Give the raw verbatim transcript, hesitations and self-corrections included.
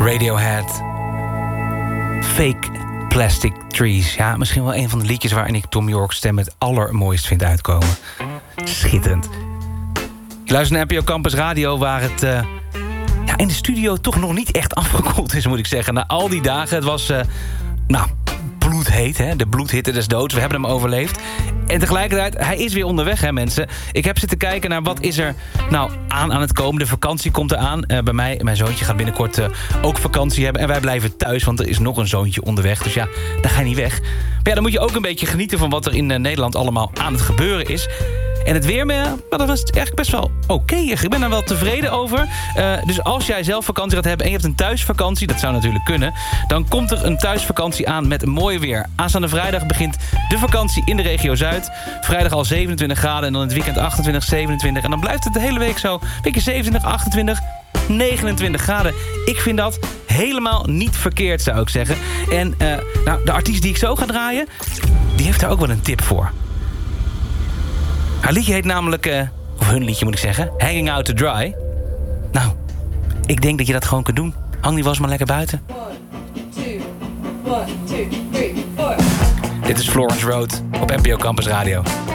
Radiohead. Fake Plastic Trees. Ja, misschien wel een van de liedjes waarin ik Thom Yorke's stem het allermooist vind uitkomen. Schitterend. Je luistert naar N P O Campus Radio, waar het uh, ja, in de studio toch nog niet echt afgekoeld is, moet ik zeggen. Na al die dagen, het was, uh, nou, bloedheet, hè? De bloedhitte des doods. We hebben hem overleefd. En tegelijkertijd, hij is weer onderweg, hè, mensen. Ik heb zitten kijken naar wat is er nou aan aan het komen. De vakantie komt eraan. Uh, bij mij, mijn zoontje gaat binnenkort uh, ook vakantie hebben. En wij blijven thuis, want er is nog een zoontje onderweg. Dus ja, dan ga je niet weg. Maar ja, dan moet je ook een beetje genieten van wat er in uh, Nederland allemaal aan het gebeuren is. En het weer, maar dat was eigenlijk best wel oké. Okay. Ik ben er wel tevreden over. Uh, dus als jij zelf vakantie gaat hebben en je hebt een thuisvakantie, dat zou natuurlijk kunnen, dan komt er een thuisvakantie aan met mooi weer. Aanstaande vrijdag begint de vakantie in de regio Zuid. Vrijdag al zevenentwintig graden en dan het weekend achtentwintig, zevenentwintig. En dan blijft het de hele week zo. Weekje zevenentwintig, achtentwintig, negenentwintig graden. Ik vind dat helemaal niet verkeerd, zou ik zeggen. En uh, nou, de artiest die ik zo ga draaien, die heeft daar ook wel een tip voor. Haar liedje heet namelijk, uh, of hun liedje moet ik zeggen, Hanging Out to Dry. Nou, ik denk dat je dat gewoon kunt doen. Hang die was maar lekker buiten. One, two, one, two, three, four. Dit is Florence Road op N P O Campus Radio.